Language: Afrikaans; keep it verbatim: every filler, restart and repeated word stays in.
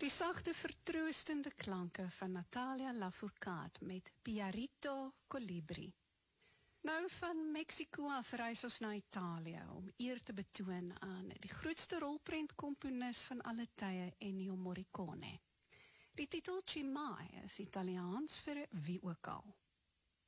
Die sagte vertroostende klanke van Natalia Lafourcade met Piarito Colibri. Nou van Mexico af reis ons na Italië om eer te betoon aan die grootste rolprentkomponis van alle tye, Ennio Morricone. Die titel Cimai is Italiaans vir wie ook al.